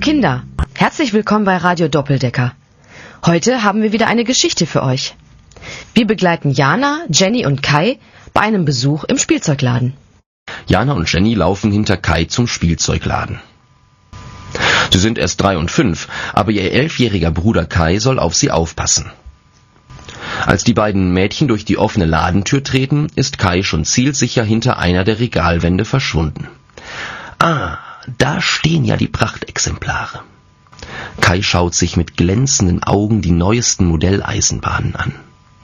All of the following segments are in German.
Kinder, herzlich willkommen bei Radio Doppeldecker. Heute haben wir wieder eine Geschichte für euch. Wir begleiten Jana, Jenny und Kai bei einem Besuch im Spielzeugladen. Jana und Jenny laufen hinter Kai zum Spielzeugladen. Sie sind erst 3 und 5, aber ihr 11-jähriger Bruder Kai soll auf sie aufpassen. Als die beiden Mädchen durch die offene Ladentür treten, ist Kai schon zielsicher hinter einer der Regalwände verschwunden. Ah, da stehen ja die Prachtexemplare. Kai schaut sich mit glänzenden Augen die neuesten Modelleisenbahnen an.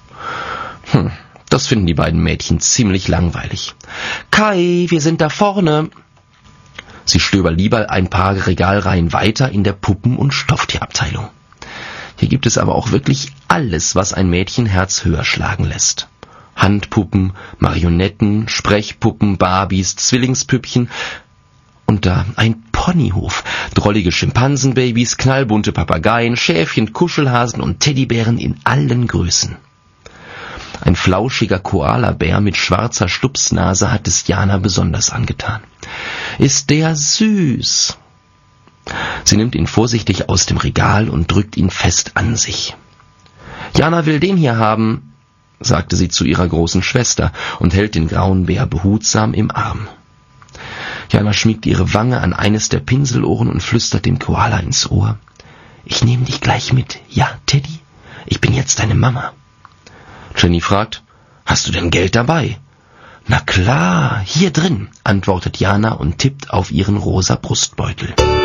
Das finden die beiden Mädchen ziemlich langweilig. Kai, wir sind da vorne. Sie stöbern lieber ein paar Regalreihen weiter in der Puppen- und Stofftierabteilung. Hier gibt es aber auch wirklich alles, was ein Mädchenherz höher schlagen lässt. Handpuppen, Marionetten, Sprechpuppen, Barbies, Zwillingspüppchen und da ein Ponyhof, drollige Schimpansenbabys, knallbunte Papageien, Schäfchen, Kuschelhasen und Teddybären in allen Größen. Ein flauschiger Koalabär mit schwarzer Stupsnase hat es Jana besonders angetan. Ist der süß! Sie nimmt ihn vorsichtig aus dem Regal und drückt ihn fest an sich. Jana will den hier haben, sagte sie zu ihrer großen Schwester und hält den grauen Bär behutsam im Arm. Jana schmiegt ihre Wange an eines der Pinselohren und flüstert dem Koala ins Ohr. Ich nehme dich gleich mit, ja, Teddy? Ich bin jetzt deine Mama. Jenny fragt, hast du denn Geld dabei? Na klar, hier drin, antwortet Jana und tippt auf ihren rosa Brustbeutel.